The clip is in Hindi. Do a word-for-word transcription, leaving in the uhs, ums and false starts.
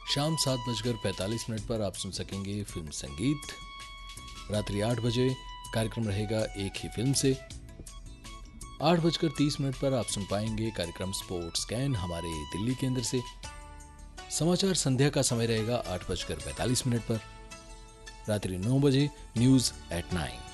शाम सात बजकर पैंतालीस मिनट पर आप सुन सकेंगे फिल्म संगीत। रात्रि आठ बजे कार्यक्रम रहेगा एक ही फिल्म से। आठ बजकर तीस मिनट पर आप सुन पाएंगे कार्यक्रम स्पोर्ट्स कैन हमारे दिल्ली केंद्र से। समाचार संध्या का समय रहेगा आठ बजकर पैंतालीस मिनट पर। रात्रि नौ बजे न्यूज एट नाइन।